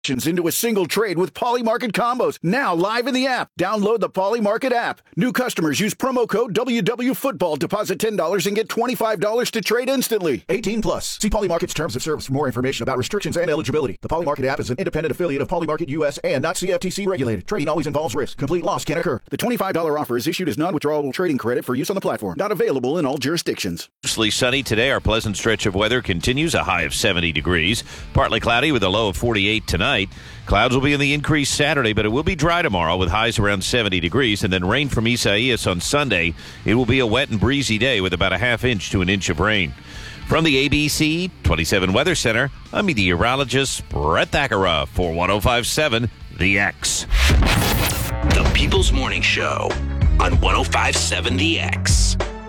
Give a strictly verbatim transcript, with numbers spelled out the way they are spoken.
into a single trade with Polymarket combos. Now live in the app. Download the Polymarket app. New customers use promo code W W Football. Deposit ten dollars and get twenty-five dollars to trade instantly. eighteen plus. See Polymarket's terms of service for more information about restrictions and eligibility. The Polymarket app is an independent affiliate of Polymarket U S and not C F T C regulated. Trading always involves risk. Complete loss can occur. The twenty-five dollars offer is issued as non-withdrawable trading credit for use on the platform. Not available in all jurisdictions. Mostly sunny today. Our pleasant stretch of weather continues. A high of seventy degrees. Partly cloudy with a low of forty-eight tonight. Clouds will be in the increase Saturday, but it will be dry tomorrow with highs around seventy degrees, and then rain from Isaias on Sunday. It will be a wet and breezy day with about a half inch to an inch of rain. From the A B C twenty-seven Weather Center, I'm meteorologist Brett Thakara for one oh five point seven The X. The People's Morning Show on one oh five point seven The X.